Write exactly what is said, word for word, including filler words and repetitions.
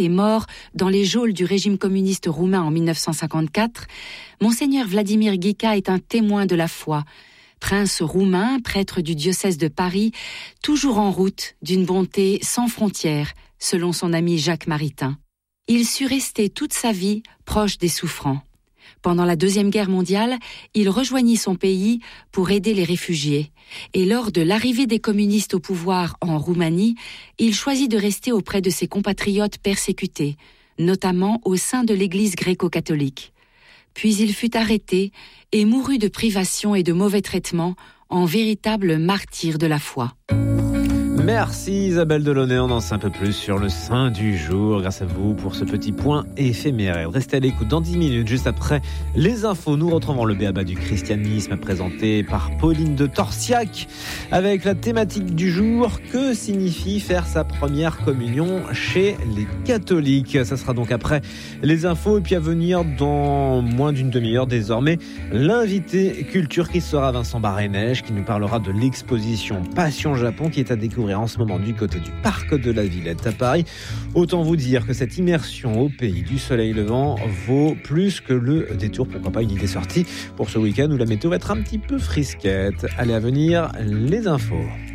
est mort dans les geôles du régime communiste roumain en dix-neuf cent cinquante-quatre, Monseigneur Vladimir Ghica est un témoin de la foi. Prince roumain, prêtre du diocèse de Paris, toujours en route d'une bonté sans frontières, selon son ami Jacques Maritain. Il sut rester toute sa vie proche des souffrants. Pendant la Deuxième Guerre mondiale, il rejoignit son pays pour aider les réfugiés. Et lors de l'arrivée des communistes au pouvoir en Roumanie, il choisit de rester auprès de ses compatriotes persécutés, notamment au sein de l'Église gréco-catholique. Puis il fut arrêté et mourut de privations et de mauvais traitements en véritable martyr de la foi. Merci Isabelle Delaunay, on en sait un peu plus sur le saint du jour grâce à vous pour ce petit point éphémère. Restez à l'écoute dans dix minutes, juste après les infos. Nous retrouvons le B A B A du christianisme présenté par Pauline de Torsiac avec la thématique du jour: que signifie faire sa première communion chez les catholiques. Ça sera donc après les infos et puis à venir dans moins d'une demi-heure désormais l'invité culture qui sera Vincent Barré-Neige qui nous parlera de l'exposition Passion Japon qui est à découvrir en ce moment du côté du parc de la Villette à Paris. Autant vous dire que cette immersion au pays du soleil levant vaut plus que le détour. Pourquoi pas une idée sortie pour ce week-end où la météo va être un petit peu frisquette. Allez, à venir les infos.